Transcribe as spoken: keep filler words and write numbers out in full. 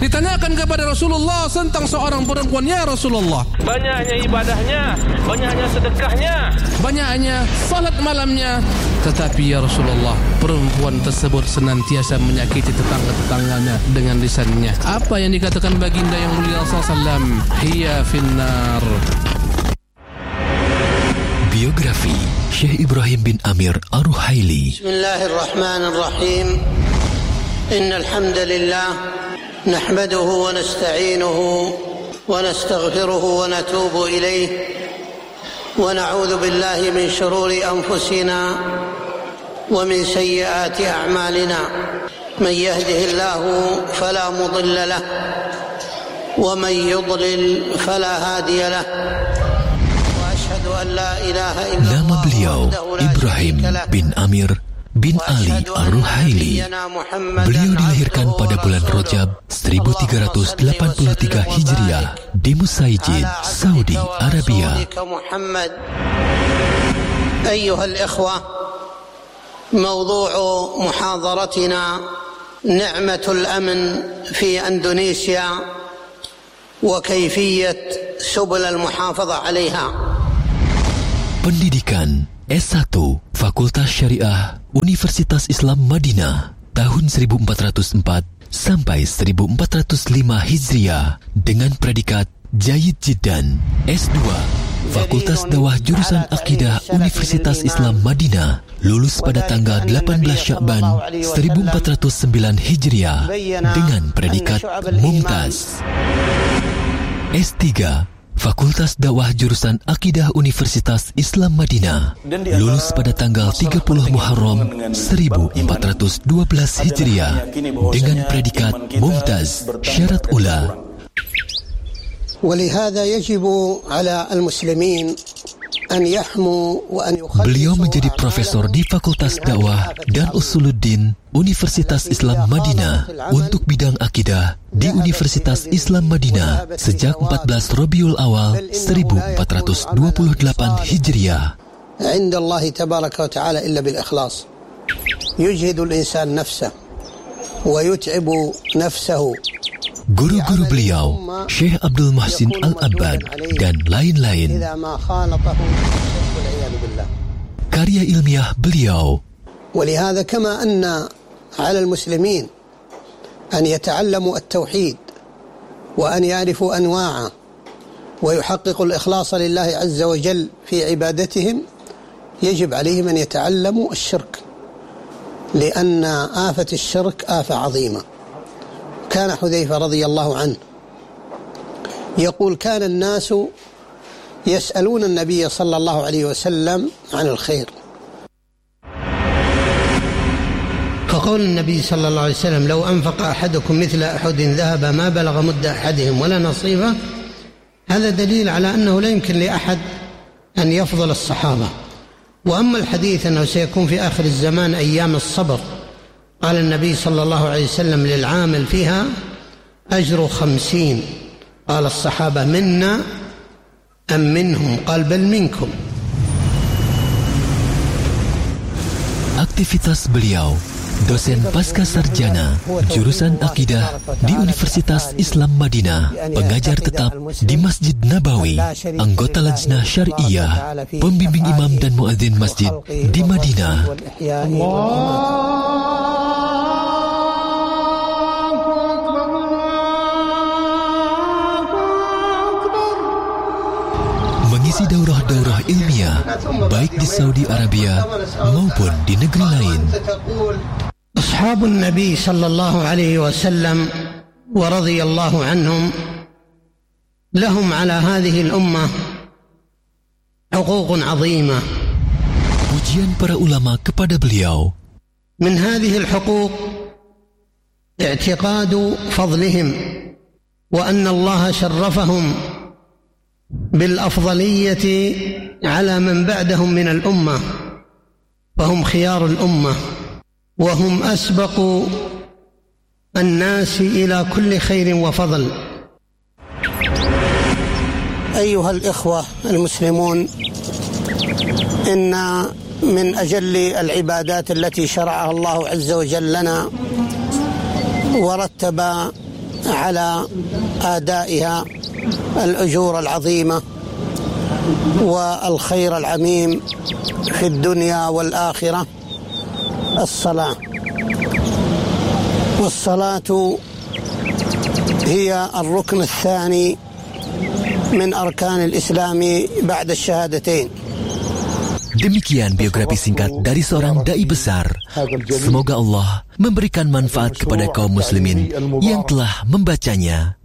Ditanyakan kepada Rasulullah tentang seorang perempuan, ya Rasulullah, banyaknya ibadahnya, banyaknya sedekahnya, banyaknya salat malamnya, tetapi ya Rasulullah, perempuan tersebut senantiasa menyakiti tetangga-tetangganya dengan lisannya. Apa yang dikatakan baginda yang mulia sallallahu alaihi wasallam? Hiya finnar. Biografi Syekh Ibrahim bin Amir Ar-Ruhaili. Bismillahirrahmanirrahim. Innal hamdalillah nahmaduhu wa nasta'inuhu wa nastaghfiruhu wa natubu ilayh wa na'udzu billahi min shururi anfusina wa min sayyiati a'malina. Man yahdihillahu fala mudilla lahu wa man yudlil fala hadiya lahu. Nama beliau Ibrahim bin Amir bin Ali Ar-Ruhaili. Beliau dilahirkan pada bulan Rajab seribu tiga ratus delapan puluh tiga Hijriah di Musaijid, Saudi Arabia. Ayyuhal ikhwah, mawdu'u muhadaratina ni'matul amn fi Indonesia wa kayfiyat subul al-muhafadhah 'alayha. Pendidikan S satu Fakultas Syariah Universitas Islam Madinah tahun seribu empat ratus empat sampai seribu empat ratus lima Hijriah dengan predikat Jayyid Jiddan. S dua Fakultas Dakwah Jurusan Akidah Universitas Islam Madinah, lulus pada tanggal delapan belas Sya'ban seribu empat ratus sembilan Hijriah dengan predikat Mumtaz. S tiga Fakultas Dakwah Jurusan Akidah Universitas Islam Madinah, lulus pada tanggal tiga puluh Muharram seribu empat ratus dua belas Hijriah dengan predikat Mumtaz Syarat Ula. ولهذا يجب على المسلمين أن يحموا وأن يخلصوا. Beliau menjadi profesor di Fakultas Dakwah dan Usuluddin Universitas Islam Madinah untuk bidang akidah di Universitas Islam Madinah sejak empat belas Rabiul Awal seribu empat ratus dua puluh delapan Hijriah. عند الله تبارك وتعالى إلا بالإخلاص يجهد الإنسان نفسه ويتعب نفسه. Guru-guru beliau, Syekh Abdul Muhsin Al-Abbad dan lain-lain. Karya ilmiah beliau. ولهذا كما أن على المسلمين أن يتعلموا التوحيد وأن يعرفوا أنواعه ويحققوا الإخلاص لله عز وجل في عبادتهم، يجب عليهم أن يتعلموا الشرك، لأن آفة الشرك آفة عظيمة. كان حذيفة رضي الله عنه يقول كان الناس يسألون النبي صلى الله عليه وسلم عن الخير، فقول النبي صلى الله عليه وسلم لو أنفق أحدكم مثل أحد ذهب ما بلغ مد أحدهم ولا نصيبه، هذا دليل على أنه لا يمكن لأحد أن يفضل الصحابة. وأما الحديث أنه سيكون في آخر الزمان أيام الصبر، قال النبي صلى الله عليه وسلم للعامل فيها أجر خمسين، قال الصحابة منا أم منهم؟ قال بل منكم. Aktivitas beliau, dosen pasca sarjana jurusan akidah di Universitas Islam Madinah, pengajar tetap di Masjid Nabawi, anggota Lajnah Syariah, pembimbing imam dan muadzin masjid di Madinah. Mengisi daurah-daurah ilmiah baik di Saudi Arabia maupun di negeri lain. Ashabun Nabi sallallahu alaihi wasallam wa radhiyallahu anhum lahum ala hadhihi al-ummah huququn 'azimah. Pujian para ulama kepada beliau. Min hadhihi al-huquq i'tiqadu fadlihim wa anna Allah sharrafahum بالأفضلية على من بعدهم من الأمة، فهم خيار الأمة وهم أسبق الناس إلى كل خير وفضل. أيها الإخوة المسلمون، إن من أجل العبادات التي شرعها الله عز وجل لنا ورتب على آدائها الأجور العظيمة والخير العميم في الدنيا والآخرة الصلاة. والصلاة هي الركن الثاني من أركان الإسلام بعد الشهادتين. Demikian biografi singkat dari seorang dai besar. Semoga Allah memberikan manfaat kepada kaum muslimin yang telah membacanya.